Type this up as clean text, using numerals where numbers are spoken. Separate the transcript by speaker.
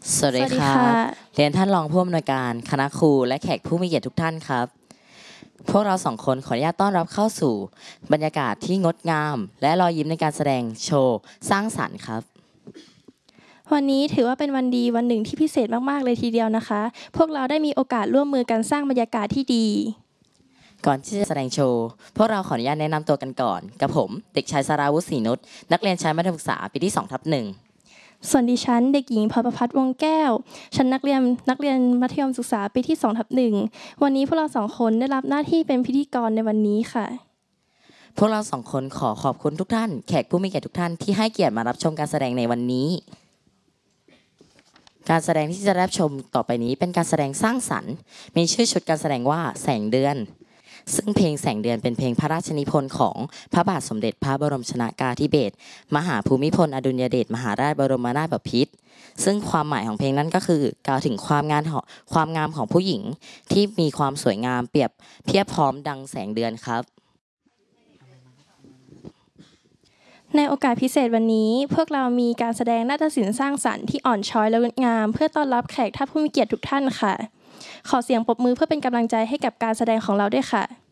Speaker 1: สวัสดีครับเรียนท่านรองผู้อำนวยการคณะครูและแขกผู้มีเกียรติทุกท่านครับพวกเราสองคนขออนุญาตต้อนรับเข้าสู่บรรยากาศที่งดงามและรอยยิ้มในการแสดงโชว์สร้างสรรค์ครับ
Speaker 2: วันนี้ถือว่าเป็นวันดีวันหนึ่งที่พิเศษมากๆเลยทีเดียวนะคะพวกเราได้มีโอกาสร่วมมือกันสร้างบรรยากาศที่ดี
Speaker 1: ก่อนที่จะแสดงโชว์พวกเราขออนุญาตแนะนำตัวกันก่อนกับผมเด็กชายสราวุฒิศรีนุชนักเรียนชั้นมัธยมศึกษาปีที่2/1
Speaker 2: ส่วนดิฉันเด็กหญิงพรประภัสวงแก้วชั้นนักเรียนมัธยมศึกษาปีที่2/1วันนี้พวกเราสองคนได้รับหน้าที่เป็นพิธีกรในวันนี้ค่ะ
Speaker 1: พวกเราสองคนขอขอบคุณทุกท่านแขกผู้มีเกียรติทุกท่านที่ให้เกียรติมารับชมการแสดงในวันนี้การแสดงที่จะรับชมต่อไปนี้เป็นการแสดงสร้างสรรค์มีชื่อชุดการแสดงว่าแสงเดือนซึ่งเพลงแสงเดือนเป็นเพลงพระราชนิพนธ์ของพระบาทสมเด็จพระบรมชนกาธิเบศรมหาภูมิพลอดุลยเดชมหาราชบรมนาถบพิตรซึ่งความหมายของเพลงนั้นก็คือกล่าวถึงความงามของผู้หญิงที่มีความสวยงามเปรียบเทียบพร้อมดังแสงเดือนครับ
Speaker 2: ในโอกาสพิเศษวันนี้พวกเรามีการแสดงนาฏศิลป์สร้างสรรค์ที่อ่อนช้อยและงดงามเพื่อต้อนรับแขกท่านผู้มีเกียรติทุกท่านค่ะขอเสียงปรบมือเพื่อเป็นกำลังใจให้กับการแสดงของเราด้วยค่ะ